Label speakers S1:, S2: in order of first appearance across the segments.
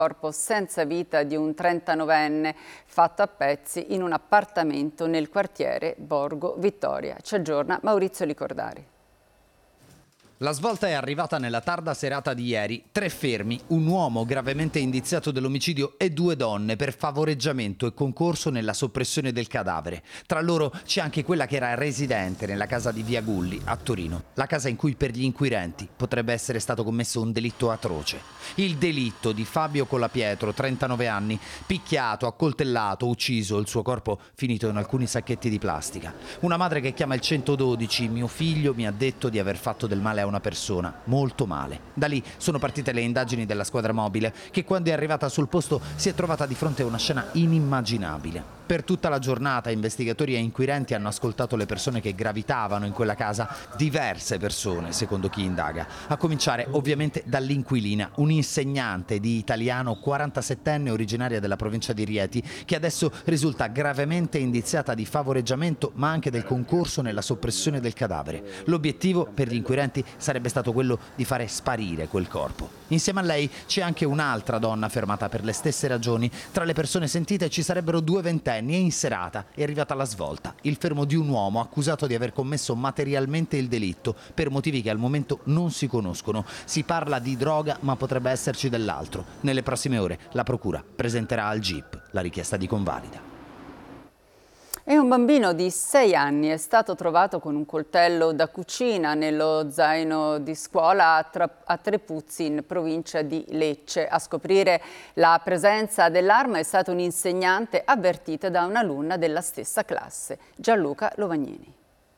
S1: corpo senza vita di un 39enne fatto a pezzi in un appartamento nel quartiere Borgo Vittoria. Ci aggiorna Maurizio Licordari.
S2: La svolta è arrivata nella tarda serata di ieri. 3 fermi, un uomo gravemente indiziato dell'omicidio e 2 donne per favoreggiamento e concorso nella soppressione del cadavere. Tra loro c'è anche quella che era residente nella casa di Via Gulli a Torino, la casa in cui per gli inquirenti potrebbe essere stato commesso un delitto atroce. Il delitto di Fabio Colapietro, 39 anni, picchiato, accoltellato, ucciso, il suo corpo finito in alcuni sacchetti di plastica. Una madre che chiama il 112, mio figlio mi ha detto di aver fatto del male a una persona, molto male. Da lì sono partite le indagini della squadra mobile che quando è arrivata sul posto si è trovata di fronte a una scena inimmaginabile. Per tutta la giornata investigatori e inquirenti hanno ascoltato le persone che gravitavano in quella casa, diverse persone secondo chi indaga, a cominciare ovviamente dall'inquilina, un'insegnante di italiano 47enne originaria della provincia di Rieti che adesso risulta gravemente indiziata di favoreggiamento ma anche del concorso nella soppressione del cadavere. L'obiettivo per gli inquirenti sarebbe stato quello di fare sparire quel corpo. Insieme a lei c'è anche un'altra donna fermata per le stesse ragioni. Tra le persone sentite ci sarebbero 2 ventenni e in serata è arrivata la svolta, il fermo di un uomo accusato di aver commesso materialmente il delitto per motivi che al momento non si conoscono. Si parla di droga ma potrebbe esserci dell'altro. Nelle prossime ore la procura presenterà al GIP la richiesta di convalida.
S1: E un bambino di 6 anni è stato trovato con un coltello da cucina nello zaino di scuola a Trepuzzi in provincia di Lecce. A scoprire la presenza dell'arma è stata un'insegnante avvertita da un'alunna della stessa classe, Gianluca Lovagnini.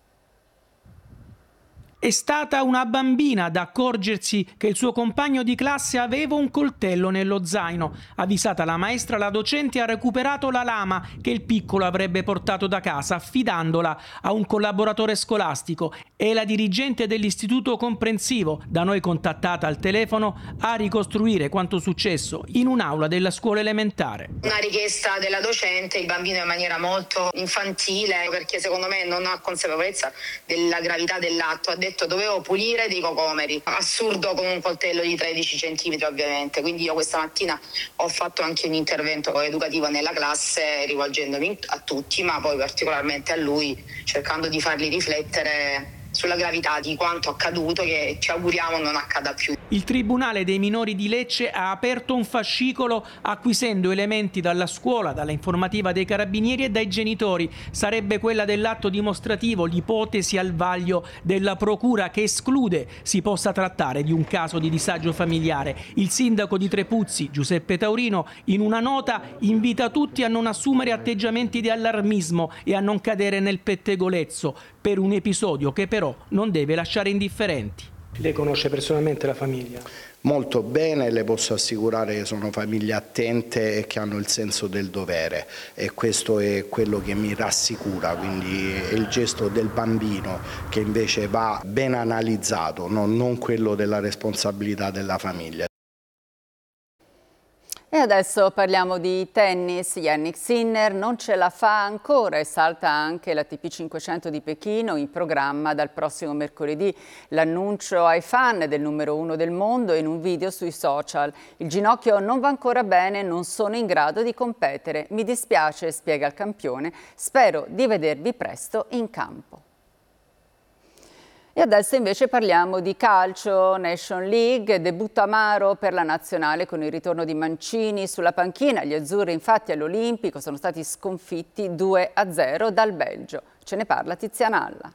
S3: È stata una bambina ad accorgersi che il suo compagno di classe aveva un coltello nello zaino. Avvisata la maestra, la docente ha recuperato la lama che il piccolo avrebbe portato da casa, affidandola a un collaboratore scolastico. E la dirigente dell'istituto comprensivo, da noi contattata al telefono, a ricostruire quanto successo in un'aula della scuola elementare.
S4: Una richiesta della docente, il bambino in maniera molto infantile, perché secondo me non ha consapevolezza della gravità dell'atto, ha detto dovevo pulire dei cocomeri. Assurdo, con un coltello di 13 centimetri ovviamente. Quindi io questa mattina ho fatto anche un intervento educativo nella classe rivolgendomi a tutti, ma poi particolarmente a lui, cercando di farli riflettere sulla gravità di quanto accaduto, che ci auguriamo non accada più.
S3: Il Tribunale dei minori di Lecce ha aperto un fascicolo acquisendo elementi dalla scuola, dalla informativa dei carabinieri e dai genitori. Sarebbe quella dell'atto dimostrativo l'ipotesi al vaglio della procura che esclude si possa trattare di un caso di disagio familiare. Il sindaco di Trepuzzi, Giuseppe Taurino, in una nota invita tutti a non assumere atteggiamenti di allarmismo e a non cadere nel pettegolezzo per un episodio che però non deve lasciare indifferenti.
S5: Lei conosce personalmente la famiglia?
S6: Molto bene, le posso assicurare che sono famiglie attente e che hanno il senso del dovere, e questo è quello che mi rassicura, quindi è il gesto del bambino che invece va ben analizzato, non quello della responsabilità della famiglia.
S1: E adesso parliamo di tennis. Jannik Sinner non ce la fa ancora e salta anche l'ATP 500 di Pechino, in programma dal prossimo mercoledì. L'annuncio ai fan del numero 1 del mondo in un video sui social. Il ginocchio non va ancora bene, non sono in grado di competere. Mi dispiace, spiega il campione, spero di vedervi presto in campo. E adesso invece parliamo di calcio, Nation League, debutto amaro per la nazionale con il ritorno di Mancini sulla panchina. Gli azzurri infatti all'Olimpico sono stati sconfitti 2-0 dal Belgio. Ce ne parla Tiziana Alla.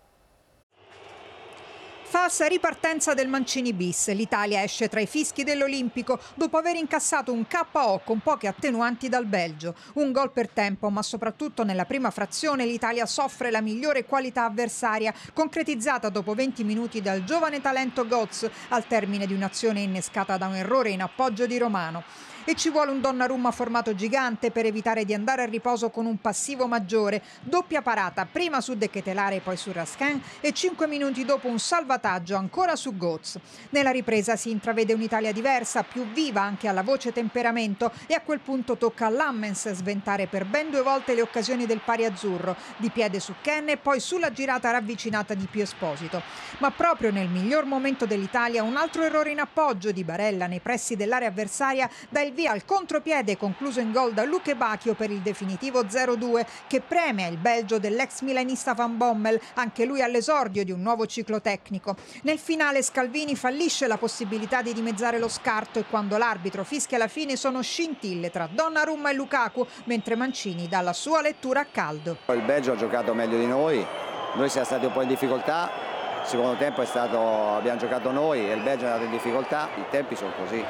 S7: Falsa ripartenza del Mancini bis. L'Italia esce tra i fischi dell'Olimpico dopo aver incassato un KO con poche attenuanti dal Belgio. Un gol per tempo, ma soprattutto nella prima frazione l'Italia soffre la migliore qualità avversaria, concretizzata dopo 20 minuti dal giovane talento Götze al termine di un'azione innescata da un errore in appoggio di Romano. E ci vuole un Donnarumma formato gigante per evitare di andare a riposo con un passivo maggiore. Doppia parata, prima su De Ketelaere e poi su Raskin, e 5 minuti dopo un salvataggio ancora su Götze. Nella ripresa si intravede un'Italia diversa, più viva anche alla voce temperamento, e a quel punto tocca a Lammens sventare per ben 2 volte le occasioni del pari azzurro, di piede su Ken e poi sulla girata ravvicinata di Pio Esposito. Ma proprio nel miglior momento dell'Italia un altro errore in appoggio di Barella nei pressi dell'area avversaria dà il via al contropiede concluso in gol da Luke Bacchio per il definitivo 0-2 che premia il Belgio dell'ex milanista Van Bommel, anche lui all'esordio di un nuovo ciclo tecnico. Nel finale Scalvini fallisce la possibilità di dimezzare lo scarto e quando l'arbitro fischia la fine sono scintille tra Donnarumma e Lukaku, mentre Mancini dà la sua lettura a caldo.
S8: Il Belgio ha giocato meglio di noi siamo stati un po' in difficoltà, il secondo tempo abbiamo giocato noi e il Belgio è andato in difficoltà, i tempi sono così.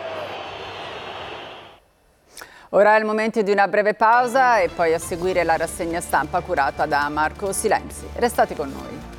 S1: Ora è il momento di una breve pausa e poi a seguire la rassegna stampa curata da Marco Silenzi. Restate con noi.